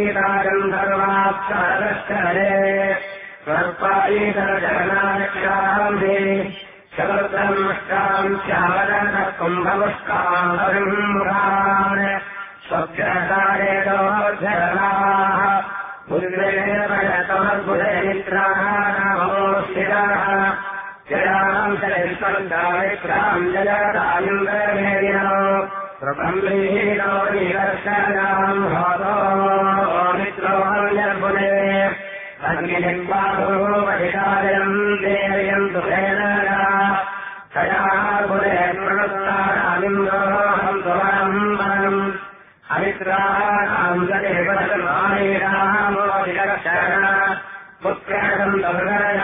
सर्वाक्षरे सर्पायीतरजगनाक्षाम्भे शतद्रह्मष्टाम् श्यामलः कुम्भमुष्काम् स्वक्षकारे दोर्धरणाः बुद्धिरेतमद्बुधमित्राः नमोऽस्तिराः जयाम् चरितर्गामित्राम् जयदायुङ्गमेदिनो प्रबन्धीनो निदर्शनाम् होतो मित्रोऽन्यर्बुधे अग्निलिम्बाहो वहितारयम् देयन्तु भेदना तयार्बुधे प्रणुत्तारामिन्द्रोऽहम् तुवरम् अमित्राणाम् गतिर्वदमानीरामो विलक्षण पुत्रम्